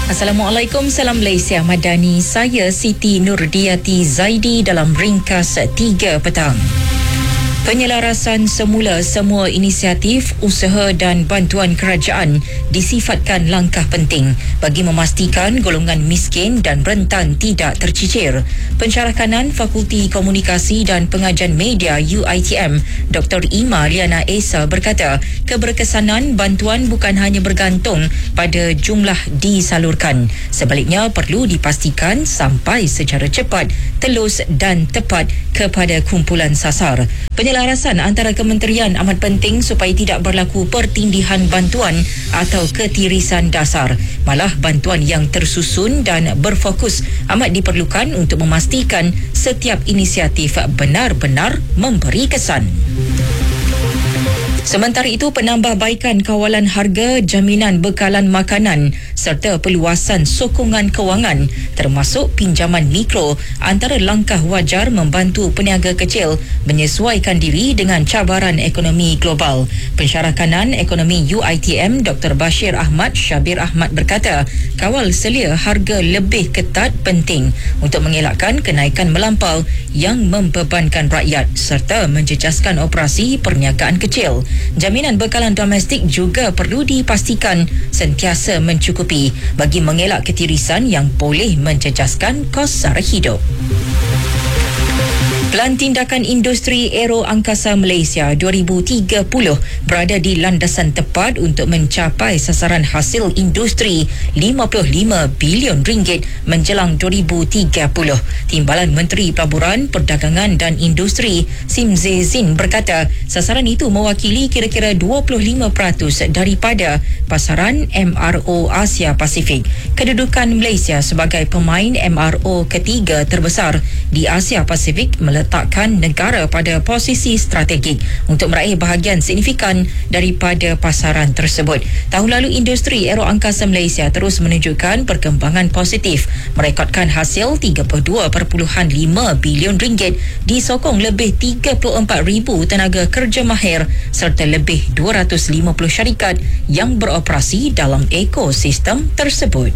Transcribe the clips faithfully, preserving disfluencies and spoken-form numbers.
Assalamualaikum, salam Malaysia Madani. Saya Siti Nurdiati Zaidi dalam ringkas tiga petang. Penyelarasan semula semua inisiatif, usaha dan bantuan kerajaan disifatkan langkah penting bagi memastikan golongan miskin dan rentan tidak tercicir. Pensyarah kanan Fakulti Komunikasi dan Pengajian Media U I T M, Doktor Ima Liana Esa berkata, keberkesanan bantuan bukan hanya bergantung pada jumlah disalurkan. Sebaliknya perlu dipastikan sampai secara cepat, telus dan tepat kepada kumpulan sasar. Penyelarasan antara kementerian amat penting supaya tidak berlaku pertindihan bantuan atau ketirisan dasar. Malah bantuan yang tersusun dan berfokus amat diperlukan untuk memastikan setiap inisiatif benar-benar memberi kesan. Sementara itu, penambahbaikan kawalan harga, jaminan bekalan makanan serta peluasan sokongan kewangan termasuk pinjaman mikro antara langkah wajar membantu peniaga kecil menyesuaikan diri dengan cabaran ekonomi global. Pensyarah kanan ekonomi U I T M Doktor Bashir Ahmad Syabir Ahmad berkata, kawal selia harga lebih ketat penting untuk mengelakkan kenaikan melampau yang membebankan rakyat serta menjejaskan operasi perniagaan kecil. Jaminan bekalan domestik juga perlu dipastikan sentiasa mencukupi bagi mengelak ketirisan yang boleh menjejaskan kos sara hidup. Pelan tindakan industri aero angkasa Malaysia dua ribu tiga puluh berada di landasan tepat untuk mencapai sasaran hasil industri lima puluh lima bilion ringgit menjelang dua ribu tiga puluh. Timbalan Menteri Pelaburan, Perdagangan dan Industri Sim Zezin berkata, sasaran itu mewakili kira-kira dua puluh lima peratus daripada pasaran M R O Asia Pasifik. Kedudukan Malaysia sebagai pemain M R O ketiga terbesar di Asia Pasifik meletakkan negara pada posisi strategik untuk meraih bahagian signifikan daripada pasaran tersebut. Tahun lalu, industri aero angkasa Malaysia terus menunjukkan perkembangan positif, merekodkan hasil tiga puluh dua perpuluhan lima bilion ringgit, disokong lebih tiga puluh empat ribu tenaga kerja mahir serta lebih dua ratus lima puluh syarikat yang beroperasi dalam ekosistem tersebut.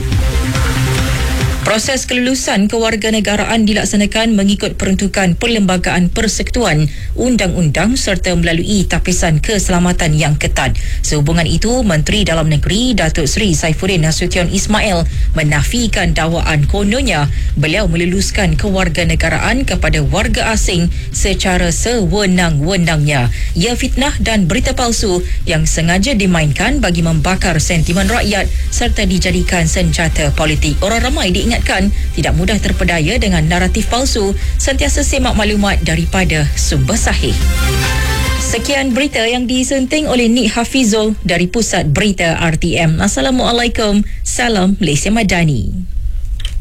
Proses kelulusan kewarganegaraan dilaksanakan mengikut peruntukan Perlembagaan Persekutuan, undang-undang serta melalui tapisan keselamatan yang ketat. Sehubungan itu, Menteri Dalam Negeri Datuk Seri Saifuddin Nasution Ismail menafikan dakwaan kononnya beliau meluluskan kewarganegaraan kepada warga asing secara sewenang-wenangnya. Ia fitnah dan berita palsu yang sengaja dimainkan bagi membakar sentimen rakyat serta dijadikan senjata politik. Orang ramai diingat ingatkan tidak mudah terpedaya dengan naratif palsu, sentiasa semak maklumat daripada sumber sahih. Sekian berita yang disunting oleh Nik Hafizul dari Pusat Berita R T M. Assalamualaikum, salam Malaysia Madani.